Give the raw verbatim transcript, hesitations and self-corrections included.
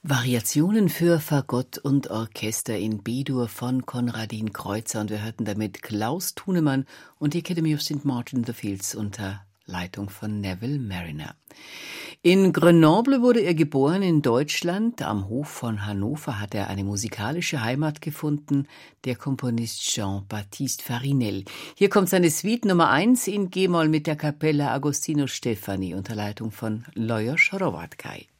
Variationen für Fagott und Orchester in B-Dur von Konradin Kreutzer, und wir hörten damit Klaus Thunemann und die Academy of Saint Martin in the Fields unter Leitung von Neville Marriner. In Grenoble wurde er geboren in Deutschland. Am Hof von Hannover hat er eine musikalische Heimat gefunden, der Komponist Jean-Baptiste Farinel. Hier kommt seine Suite Nummer eins in G-Moll mit der Kapelle Agostino Stefani unter Leitung von Lajos Hrovat-Kay.